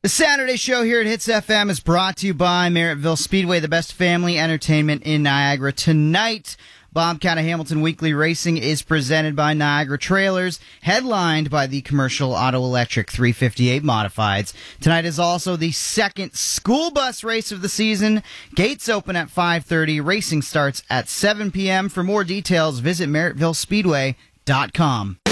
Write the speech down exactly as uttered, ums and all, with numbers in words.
The Saturday show here at Hits F M is brought to you by Merrittville Speedway, the best family entertainment in Niagara. Tonight, Bobcat of Hamilton Weekly Racing is presented by Niagara Trailers, headlined by the commercial Auto Electric three fifty-eight Modifieds. Tonight is also the second school bus race of the season. Gates open at five thirty. Racing starts at seven p.m. For more details, visit merrittville speedway dot com.